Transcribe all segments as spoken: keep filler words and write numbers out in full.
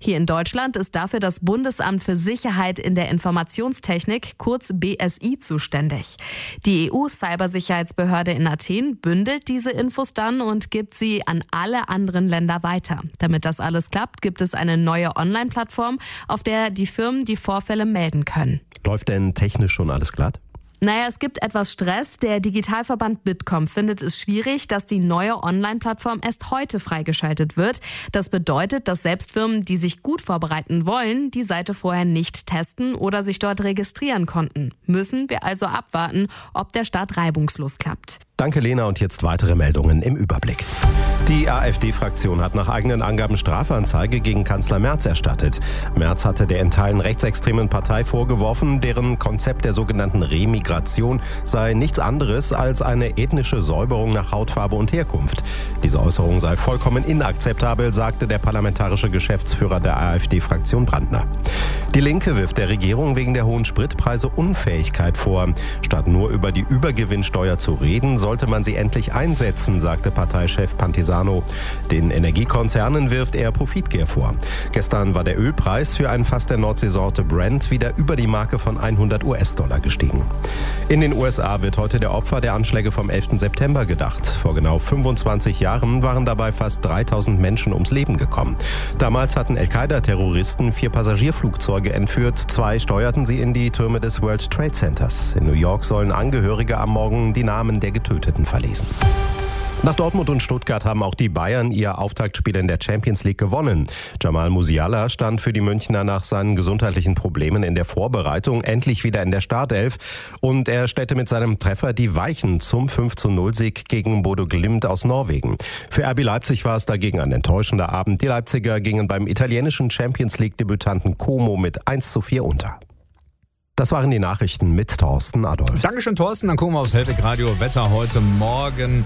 Hier in Deutschland ist dafür das Bundesamt für Sicherheit in der Informationstechnik, kurz B S I, zuständig. Die E U-Cybersicherheitsbehörde in Athen bündelt diese Infos dann und gibt sie an alle anderen Länder weiter. Damit das alles klappt, gibt es eine neue Online-Plattform, auf der die Firmen die Vorfälle melden können. Läuft denn technisch schon alles glatt? Naja, es gibt etwas Stress. Der Digitalverband Bitkom findet es schwierig, dass die neue Online-Plattform erst heute freigeschaltet wird. Das bedeutet, dass selbst Firmen, die sich gut vorbereiten wollen, die Seite vorher nicht testen oder sich dort registrieren konnten. Müssen wir also abwarten, ob der Start reibungslos klappt. Danke, Lena. Und jetzt weitere Meldungen im Überblick. Die AfD-Fraktion hat nach eigenen Angaben Strafanzeige gegen Kanzler Merz erstattet. Merz hatte der in Teilen rechtsextremen Partei vorgeworfen, deren Konzept der sogenannten Remigration sei nichts anderes als eine ethnische Säuberung nach Hautfarbe und Herkunft. Diese Äußerung sei vollkommen inakzeptabel, sagte der parlamentarische Geschäftsführer der AfD-Fraktion Brandner. Die Linke wirft der Regierung wegen der hohen Spritpreise Unfähigkeit vor. Statt nur über die Übergewinnsteuer zu reden, sollte man sie endlich einsetzen, sagte Parteichef Pantisano. Den Energiekonzernen wirft er Profitgier vor. Gestern war der Ölpreis für ein Fass der Nordseesorte Brent wieder über die Marke von hundert US-Dollar gestiegen. In den U S A wird heute der Opfer der Anschläge vom elften September gedacht. Vor genau fünfundzwanzig Jahren waren dabei fast dreitausend Menschen ums Leben gekommen. Damals hatten Al-Qaida-Terroristen vier Passagierflugzeuge entführt. Zwei steuerten sie in die Türme des World Trade Centers. In New York sollen Angehörige am Morgen die Namen der Getöteten verlesen. Nach Dortmund und Stuttgart haben auch die Bayern ihr Auftaktspiel in der Champions League gewonnen. Jamal Musiala stand für die Münchner nach seinen gesundheitlichen Problemen in der Vorbereitung endlich wieder in der Startelf und er stellte mit seinem Treffer die Weichen zum fünf zu null Sieg gegen Bodo Glimt aus Norwegen. Für R B Leipzig war es dagegen ein enttäuschender Abend. Die Leipziger gingen beim italienischen Champions League-Debütanten Como mit eins zu vier unter. Das waren die Nachrichten mit Thorsten Adolfs. Dankeschön, Thorsten. Dann gucken wir aufs Hellweg Radio Wetter heute Morgen.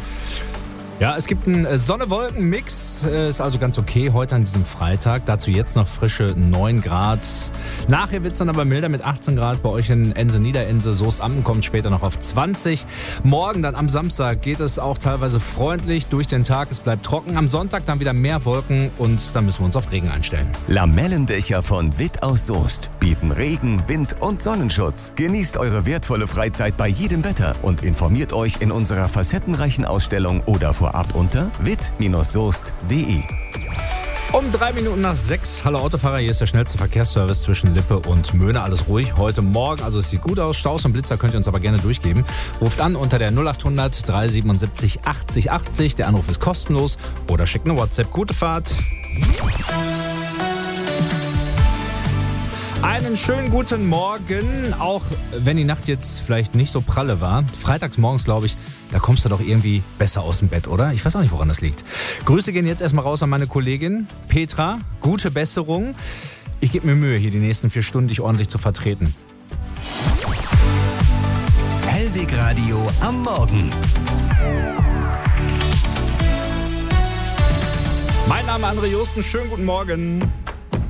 Ja, es gibt einen Sonne-Wolken-Mix, ist also ganz okay heute an diesem Freitag. Dazu jetzt noch frische neun Grad. Nachher wird es dann aber milder mit achtzehn Grad bei euch in Ense, Niederense. Soest-Amten kommt später noch auf zwanzig. Morgen dann am Samstag geht es auch teilweise freundlich durch den Tag. Es bleibt trocken. Am Sonntag dann wieder mehr Wolken und dann müssen wir uns auf Regen einstellen. Lamellendächer von Witt aus Soest bieten Regen, Wind und Sonnenschutz. Genießt eure wertvolle Freizeit bei jedem Wetter und informiert euch in unserer facettenreichen Ausstellung oder vor Ab unter witt Soest punkt de. Um drei Minuten nach sechs. Hallo Autofahrer, hier ist der schnellste Verkehrsservice zwischen Lippe und Möhne. Alles ruhig heute Morgen, also es sieht gut aus. Staus und Blitzer könnt ihr uns aber gerne durchgeben. Ruft an unter der null achthundert dreihundertsiebenundsiebzig achtzig achtzig. Der Anruf ist kostenlos oder schickt eine WhatsApp. Gute Fahrt. Einen schönen guten Morgen, auch wenn die Nacht jetzt vielleicht nicht so pralle war. Freitags morgens, glaube ich, da kommst du doch irgendwie besser aus dem Bett, oder? Ich weiß auch nicht, woran das liegt. Grüße gehen jetzt erstmal raus an meine Kollegin Petra. Gute Besserung. Ich gebe mir Mühe, hier die nächsten vier Stunden dich ordentlich zu vertreten. Hellweg Radio am Morgen. Mein Name ist André Josten. Schönen guten Morgen.